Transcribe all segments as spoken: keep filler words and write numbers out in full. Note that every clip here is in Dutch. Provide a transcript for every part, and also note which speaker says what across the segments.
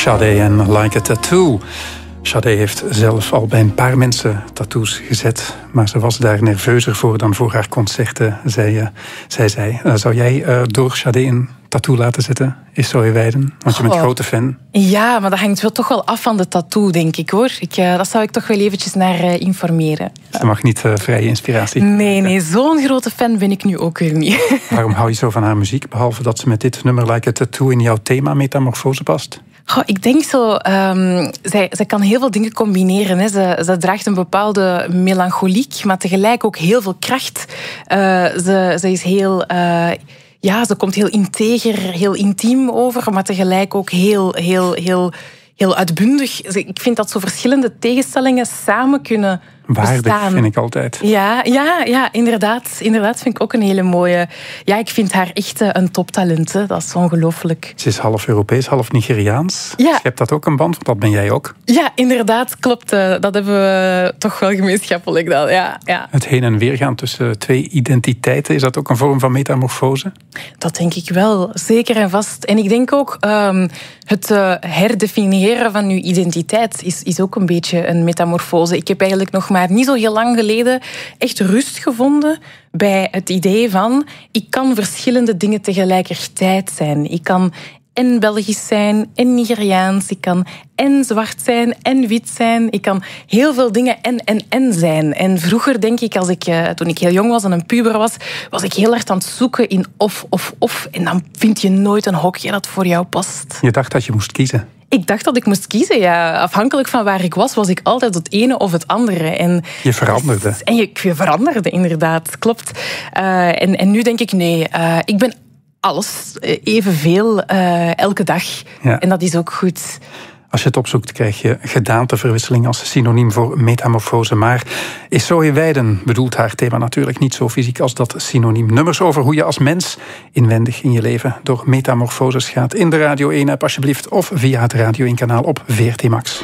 Speaker 1: Sade en Like a Tattoo. Sade heeft zelf al bij een paar mensen tattoos gezet, maar ze was daar nerveuzer voor dan voor haar concerten, zei uh, zij. zei. Uh, zou jij uh, door Sade een tattoo laten zetten, Yves Sooyeweijden? Want je bent
Speaker 2: oh.
Speaker 1: grote fan.
Speaker 2: Ja, maar dat hangt wel toch wel af van de tattoo, denk ik, hoor. Ik, uh, dat zou ik toch wel eventjes naar uh, informeren.
Speaker 1: Dus dat mag niet uh, vrije inspiratie.
Speaker 2: Nee, nee, zo'n grote fan ben ik nu ook weer niet.
Speaker 1: Waarom hou je zo van haar muziek, behalve dat ze met dit nummer Like a Tattoo in jouw thema Metamorfose past?
Speaker 2: Goh, ik denk zo, um, zij, zij kan heel veel dingen combineren. Hè. Ze, ze draagt een bepaalde melancholiek, maar tegelijk ook heel veel kracht. Uh, ze, ze is heel... Uh, ja, ze komt heel integer, heel intiem over, maar tegelijk ook heel, heel, heel, heel uitbundig. Ik vind dat zo verschillende tegenstellingen samen kunnen
Speaker 1: Waardig,
Speaker 2: bestaan.
Speaker 1: vind ik altijd.
Speaker 2: Ja, ja, ja inderdaad. Inderdaad vind ik ook een hele mooie... Ja, ik vind haar echt een toptalent. Hè. Dat is ongelooflijk.
Speaker 1: Ze is half Europees, half Nigeriaans.
Speaker 2: Ja.
Speaker 1: Je hebt dat ook een band, want dat ben jij ook.
Speaker 2: Ja, inderdaad, klopt. Dat hebben we toch wel gemeenschappelijk dan. Ja, ja.
Speaker 1: Het heen en weer gaan tussen twee identiteiten, is dat ook een vorm van metamorfose?
Speaker 2: Dat denk ik wel, zeker en vast. En ik denk ook um, het uh, herdefiniëren van uw identiteit is, is ook een beetje een metamorfose. Ik heb eigenlijk nog maar niet zo heel lang geleden echt rust gevonden bij het idee van ik kan verschillende dingen tegelijkertijd zijn. Ik kan en Belgisch zijn, en Nigeriaans. Ik kan en zwart zijn, en wit zijn. Ik kan heel veel dingen en, en, en zijn. En vroeger, denk ik, als ik, uh, toen ik heel jong was en een puber was, was ik heel hard aan het zoeken in of, of, of. En dan vind je nooit een hokje dat voor jou past.
Speaker 1: Je dacht dat je moest kiezen?
Speaker 2: Ik dacht dat ik moest kiezen, ja. Afhankelijk van waar ik was, was ik altijd het ene of het andere. En
Speaker 1: je veranderde.
Speaker 2: En je, je veranderde, inderdaad. Klopt. Uh, en, en nu denk ik, nee, uh, ik ben alles, evenveel, uh, elke dag. Ja. En dat is ook goed.
Speaker 1: Als je het opzoekt, krijg je gedaanteverwisseling als synoniem voor metamorfose. Maar Yves Sooyeweijden bedoelt haar thema natuurlijk niet zo fysiek als dat synoniem. Nummers over hoe je als mens inwendig in je leven door metamorfoses gaat. In de Radio één-app alsjeblieft of via het Radio één-kanaal op V R T Max.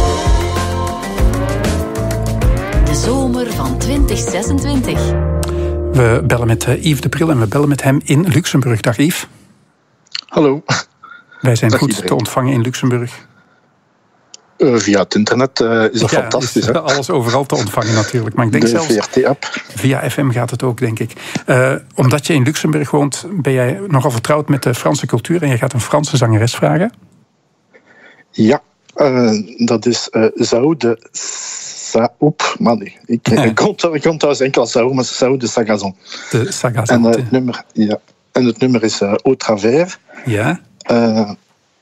Speaker 3: De zomer van twintig zesentwintig.
Speaker 1: We bellen met Yves de Bril en we bellen met hem in Luxemburg. Dag Yves.
Speaker 4: Hallo.
Speaker 1: Wij zijn
Speaker 4: Dag
Speaker 1: goed
Speaker 4: iedereen.
Speaker 1: te ontvangen in Luxemburg.
Speaker 4: Uh, via het internet uh, is dat
Speaker 1: ja,
Speaker 4: fantastisch.
Speaker 1: Is
Speaker 4: hè?
Speaker 1: Alles overal te ontvangen natuurlijk. Maar ik denk
Speaker 4: de
Speaker 1: zelfs
Speaker 4: V R T-app.
Speaker 1: Via F M gaat het ook, denk ik. Uh, omdat je in Luxemburg woont, ben jij nogal vertrouwd met de Franse cultuur en je gaat een Franse zangeres vragen?
Speaker 4: Ja, uh, dat is uh, Zou de Saoep. Maar nee, ik, ja. ik kon trouwens enkel als Saoep, maar Zou de Sagazon.
Speaker 1: De Sagazon.
Speaker 4: En, uh, het nummer, ja. en het nummer is uh, Au Travers.
Speaker 1: Ja.
Speaker 4: Uh,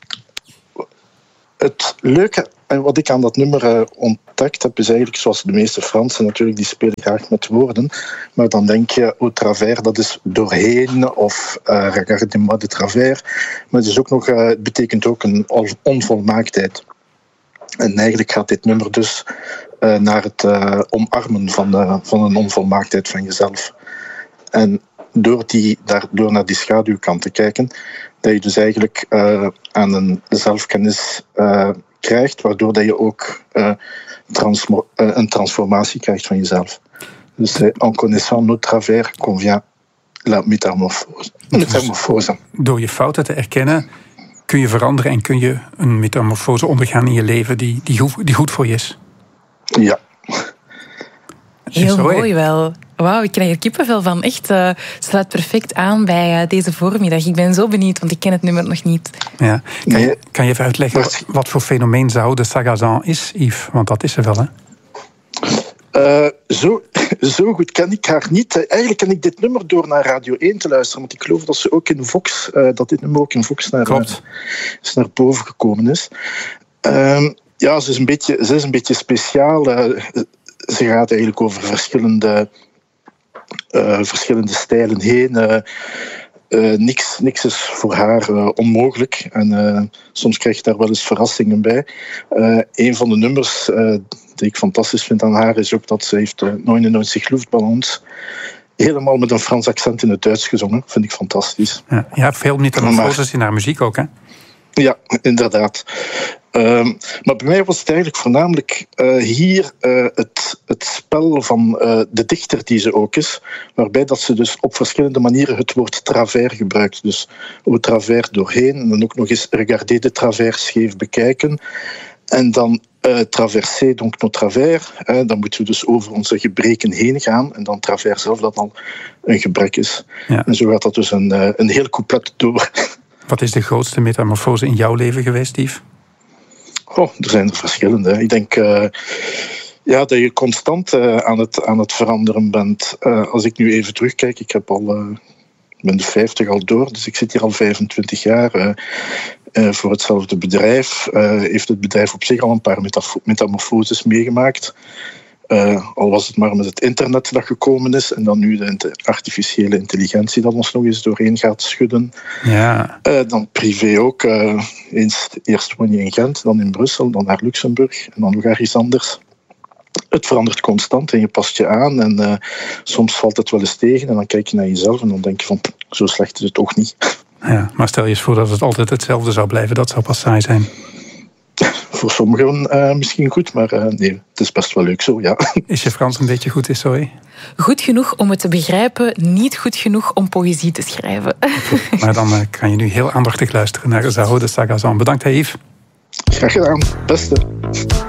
Speaker 4: het leuke en wat ik aan dat nummer uh, ontdekt heb, is eigenlijk zoals de meeste Fransen natuurlijk, die spelen graag met woorden. Maar dan denk je, au travers, dat is doorheen, of uh, regardez-moi de travers. Maar het, is ook nog, uh, het betekent ook een onvolmaaktheid. En eigenlijk gaat dit nummer dus uh, naar het uh, omarmen van, uh, van een onvolmaaktheid van jezelf. En door, die, daar, door naar die schaduwkant te kijken, dat je dus eigenlijk uh, aan een zelfkennis uh, krijgt, waardoor dat je ook uh, transmo- uh, een transformatie krijgt van jezelf. Dus uh, en connaissant nos travers convient la métamorphose. métamorphose.
Speaker 1: Door je fouten te erkennen kun je veranderen en kun je een metamorfose ondergaan in je leven die, die, goed, die goed voor je is.
Speaker 4: Ja.
Speaker 2: Heel zo, mooi wel. Wauw, ik krijg er kippenvel van. Echt, uh, sluit perfect aan bij uh, deze voormiddag. Ik ben zo benieuwd, want ik ken het nummer nog niet.
Speaker 1: Ja. Kan,
Speaker 4: nee.
Speaker 1: je, kan je even uitleggen wat, wat voor fenomeen Zou de Sagazon is, Yves? Want dat is ze wel, hè?
Speaker 4: Uh, zo, zo goed ken ik haar niet. Eigenlijk ken ik dit nummer door naar Radio één te luisteren, want ik geloof dat ze ook in Vox, uh, dat dit nummer ook in Vox naar, uh, is naar boven gekomen is. Uh, ja, ze is een beetje, ze is een beetje speciaal. Uh, ze gaat eigenlijk over verschillende, uh, verschillende stijlen heen. Uh, Uh, niks, niks is voor haar uh, onmogelijk. En uh, soms krijg je daar wel eens verrassingen bij. Uh, een van de nummers uh, die ik fantastisch vind aan haar is ook dat ze heeft uh, negenennegentig luchtballons helemaal met een Frans accent in het Duits gezongen. Vind ik fantastisch.
Speaker 1: Ja, je hebt veel metamorfoses in haar muziek ook, hè?
Speaker 4: Ja, inderdaad. Uh, maar bij mij was het eigenlijk voornamelijk uh, hier uh, het, het spel van uh, de dichter die ze ook is, waarbij dat ze dus op verschillende manieren het woord travers gebruikt. Dus au travers doorheen, en dan ook nog eens regarder de travers, scheef bekijken. En dan uh, traverser, donc nos travers. Uh, dan moeten we dus over onze gebreken heen gaan. En dan travers zelf, dat al een gebrek is. Ja. En zo gaat dat dus een, uh, een heel couplet door.
Speaker 1: Wat is de grootste metamorfose in jouw leven geweest, Yves?
Speaker 4: Oh, er zijn er verschillende. Ik denk uh, ja, dat je constant uh, aan, het, aan het veranderen bent. Uh, als ik nu even terugkijk, ik heb al, uh, ben de vijftig al door, dus ik zit hier al vijfentwintig jaar uh, uh, voor hetzelfde bedrijf. Uh, heeft het bedrijf op zich al een paar metafo- metamorfoses meegemaakt. Uh, al was het maar met het internet dat gekomen is en dan nu de artificiële intelligentie dat ons nog eens doorheen gaat schudden.
Speaker 1: Ja.
Speaker 4: Uh, dan privé ook. Uh, eens, eerst woon je in Gent, dan in Brussel, dan naar Luxemburg en dan nog ergens anders. Het verandert constant en je past je aan en uh, soms valt het wel eens tegen en dan kijk je naar jezelf en dan denk je van, zo slecht is het toch niet.
Speaker 1: Ja, maar stel je eens voor dat het altijd hetzelfde zou blijven, dat zou pas saai zijn.
Speaker 4: Voor sommigen uh, misschien goed, maar uh, nee, het is best wel leuk zo, ja.
Speaker 1: Is je Frans een beetje goed, is Zoe?
Speaker 2: Goed genoeg om het te begrijpen, niet goed genoeg om poëzie te schrijven.
Speaker 1: Goed, maar dan uh, kan je nu heel aandachtig luisteren naar Zaho de Sagazan. Bedankt, Yves.
Speaker 4: Graag gedaan, beste.